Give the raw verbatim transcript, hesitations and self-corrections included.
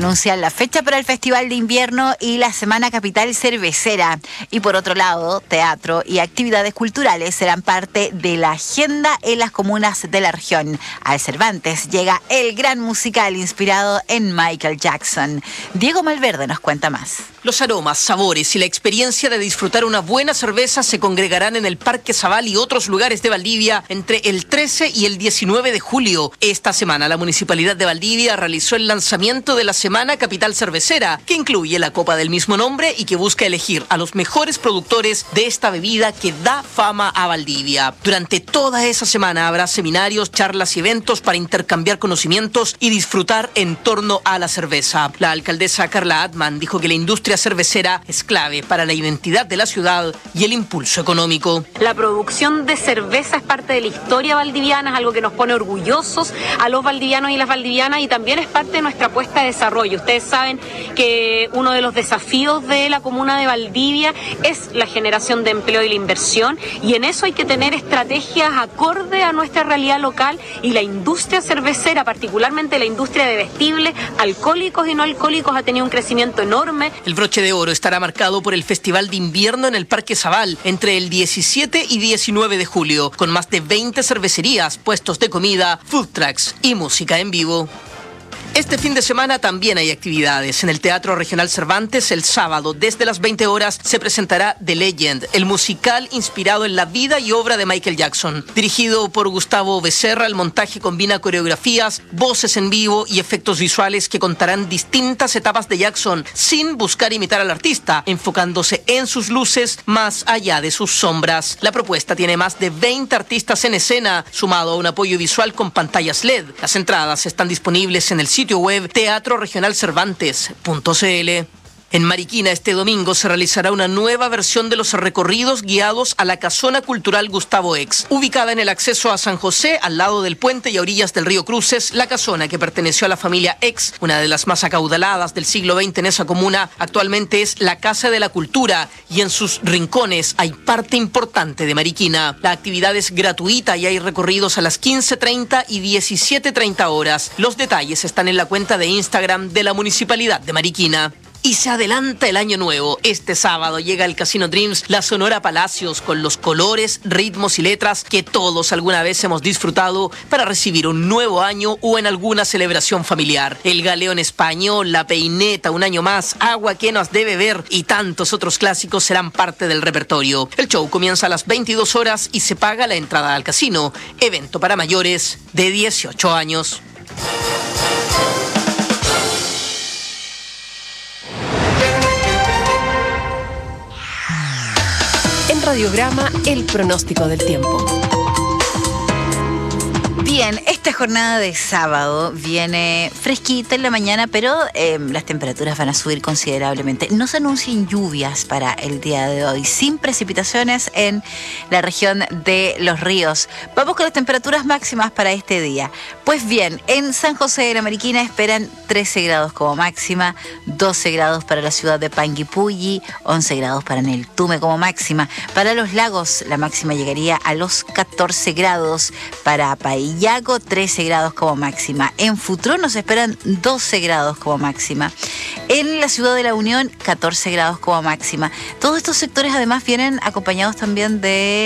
Anuncian la fecha para el Festival de Invierno y la Semana Capital Cervecera. Y por otro lado, teatro y actividades culturales serán parte de la agenda en las comunas de la región. Al Cervantes llega el gran musical inspirado en Michael Jackson. Diego Malverde nos cuenta más. Los aromas, sabores y la experiencia de disfrutar una buena cerveza se congregarán en el Parque Zabal y otros lugares de Valdivia entre el trece y el diecinueve de julio. Esta semana la Municipalidad de Valdivia realizó el lanzamiento de la Semana Capital Cervecera, que incluye la copa del mismo nombre y que busca elegir a los mejores productores de esta bebida que da fama a Valdivia. Durante toda esa semana habrá seminarios, charlas y eventos para intercambiar conocimientos y disfrutar en torno a la cerveza. La alcaldesa Carla Atman dijo que la industria cervecera es clave para la identidad de la ciudad y el impulso económico. La producción de cerveza es parte de la historia valdiviana, es algo que nos pone orgullosos a los valdivianos y las valdivianas y también es parte de nuestra apuesta de desarrollo. Ustedes saben que uno de los desafíos de la comuna de Valdivia es la generación de empleo y la inversión y en eso hay que tener estrategias acorde a nuestra realidad local y la industria cervecera, particularmente la industria de vestibles, alcohólicos y no alcohólicos, ha tenido un crecimiento enorme. El broche de oro estará marcado por el Festival de Invierno en el Parque Zabal entre el diecisiete y diecinueve de julio, con más de veinte cervecerías, puestos de comida, food trucks y música en vivo. Este fin de semana también hay actividades. En el Teatro Regional Cervantes, el sábado, desde las veinte horas, se presentará The Legend, el musical inspirado en la vida y obra de Michael Jackson. Dirigido por Gustavo Becerra, el montaje combina coreografías, voces en vivo y efectos visuales que contarán distintas etapas de Jackson, sin buscar imitar al artista, enfocándose en sus luces más allá de sus sombras. La propuesta tiene más de veinte artistas en escena, sumado a un apoyo visual con pantallas L E D. Las entradas están disponibles en el sitio sitio web teatro regional cervantes punto c l. En Mariquina este domingo se realizará una nueva versión de los recorridos guiados a la Casona Cultural Gustavo Ex. Ubicada en el acceso a San José, al lado del puente y a orillas del río Cruces, la casona, que perteneció a la familia Ex, una de las más acaudaladas del siglo veinte en esa comuna, actualmente es la Casa de la Cultura y en sus rincones hay parte importante de Mariquina. La actividad es gratuita y hay recorridos a las quince treinta y diecisiete treinta horas. Los detalles están en la cuenta de Instagram de la Municipalidad de Mariquina. Y se adelanta el año nuevo. Este sábado llega al Casino Dreams la Sonora Palacios con los colores, ritmos y letras que todos alguna vez hemos disfrutado para recibir un nuevo año o en alguna celebración familiar. El Galeón Español, La Peineta, Un Año Más, Agua que nos debe ver y tantos otros clásicos serán parte del repertorio. El show comienza a las veintidós horas y se paga la entrada al casino. Evento para mayores de dieciocho años. Radiograma, el pronóstico del tiempo. Bien, esta jornada de sábado viene fresquita en la mañana, pero eh, las temperaturas van a subir considerablemente. No se anuncian lluvias para el día de hoy, sin precipitaciones en la región de Los Ríos. Vamos con las temperaturas máximas para este día. Pues bien, en San José de la Mariquina esperan trece grados como máxima, doce grados para la ciudad de Panguipulli, once grados para Neltume como máxima. Para Los Lagos, la máxima llegaría a los catorce grados, para Paillaco, trece grados como máxima. En Futró nos esperan doce grados como máxima. En la ciudad de La Unión, catorce grados como máxima. Todos estos sectores además vienen acompañados también de